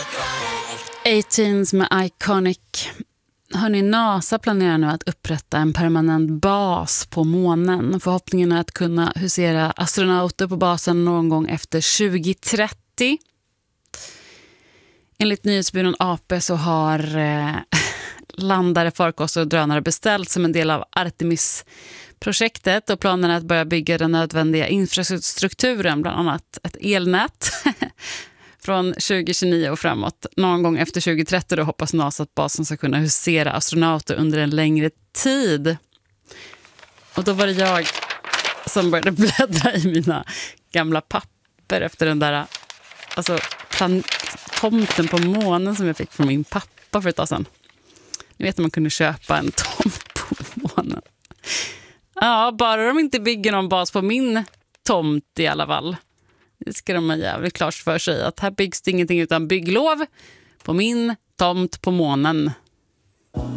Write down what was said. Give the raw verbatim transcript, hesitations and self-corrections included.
A-Teens med Iconic. Hörrni, NASA planerar nu att upprätta en permanent bas på månen. Förhoppningen är att kunna husera astronauter på basen någon gång efter tjugo trettio. Enligt nyhetsbyrån A P så har eh, landare, farkoster och drönare beställts som en del av Artemis-projektet. Och planen är att börja bygga den nödvändiga infrastrukturen, bland annat ett elnät. Från tjugo tjugonio och framåt. Någon gång efter tjugo trettio då hoppas NASA att basen ska kunna husera astronauter under en längre tid. Och då var det jag som började bläddra i mina gamla papper efter den där alltså, plan- tomten på månen som jag fick från min pappa för ett tag sedan. Ni vet att man kunde köpa en tomt på månen. Ja, bara de inte bygger någon bas på min tomt i alla fall. Det ska de ha jävligt klart för sig att här byggs det ingenting utan bygglov på min tomt på månen.